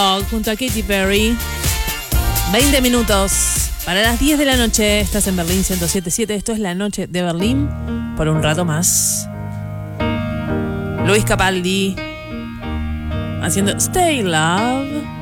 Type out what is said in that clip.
junto a Katy Perry. 20 minutos para las 10 de la noche. Estás en Berlín 107.7. Esto es La Noche de Berlín. Por un rato más. Luis Capaldi haciendo Stay Love.